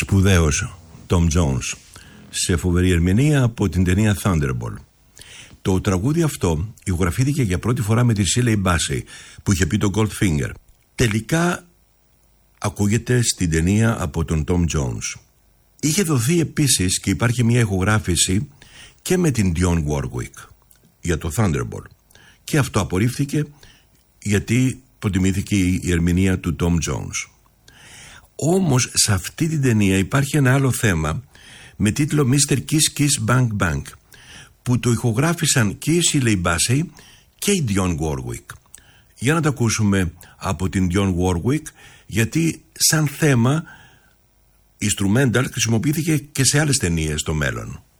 σπουδαίος Tom Jones σε φοβερή ερμηνεία από την ταινία Thunderball. Το τραγούδι αυτό ηχογραφήθηκε για πρώτη φορά με τη Shirley Bassey που είχε πει το Goldfinger. Τελικά ακούγεται στην ταινία από τον Tom Jones. Είχε δοθεί επίσης και υπάρχει μια ηχογράφηση και με την Dionne Warwick για το Thunderball. Και αυτό απορρίφθηκε γιατί προτιμήθηκε η ερμηνεία του Tom Jones. Όμως σε αυτή την ταινία υπάρχει ένα άλλο θέμα με τίτλο Mr. Kiss Kiss Bang Bang, που το ηχογράφησαν και η Shirley Bassey και η Dionne Warwick. Για να το ακούσουμε από την Dionne Warwick, γιατί σαν θέμα instrumental χρησιμοποιήθηκε και σε άλλες ταινίες στο μέλλον.